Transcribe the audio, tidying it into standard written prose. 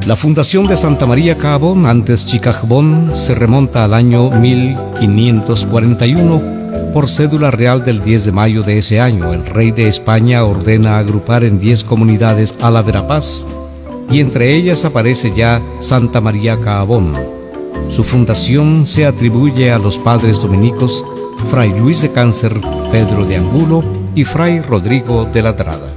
La fundación de Santa María Caabón, antes Chicajbón, se remonta al año 1541. Por cédula real del 10 de mayo de ese año, el rey de España ordena agrupar en 10 comunidades a la Verapaz, y entre ellas aparece ya Santa María Caabón. Su fundación se atribuye a los padres dominicos Fray Luis de Cáncer, Pedro de Angulo y Fray Rodrigo de Ladrada.